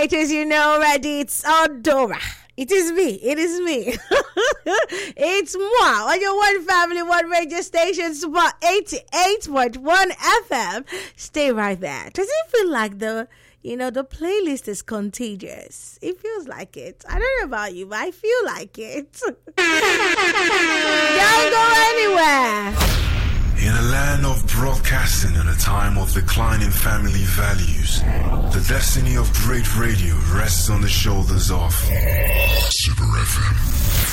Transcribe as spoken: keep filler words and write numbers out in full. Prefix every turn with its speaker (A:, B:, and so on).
A: it is, you know already. It's Adora. It is me. It is me. It's moi on your One Family, One Radio station, Super eighty-eight point one F M. Stay right there. Does it feel like the, you know, the playlist is contagious? It feels like it. I don't know about you, but I feel like it. Don't go anywhere.
B: In a land of broadcasting and a time of declining family values, the destiny of great radio rests on the shoulders of Super F M.